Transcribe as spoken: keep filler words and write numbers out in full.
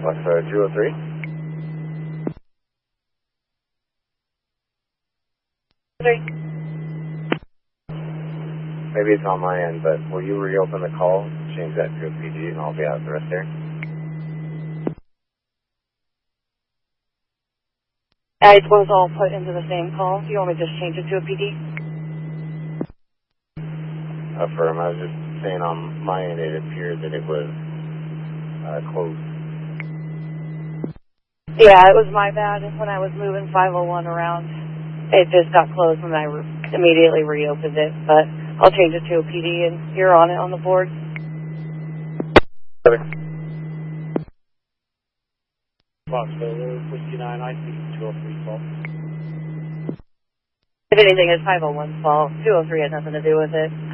What's uh, two oh three? Three. Maybe it's on my end, but will you reopen the call, change that to a P D, and I'll be out the rest there? Uh, it was all put into the same call. Do you want me to just change it to a P D? Affirm. I was just saying on my end it appeared that it was uh, closed. Yeah, it was my bad. When I was moving five oh one around, it just got closed and I re immediately reopened it. But I'll change it to a P D and you're on it on the board. Okay. Foxville, Whiskey nine, I see two oh three fault. If anything, it's five oh one's fault. two oh three had nothing to do with it.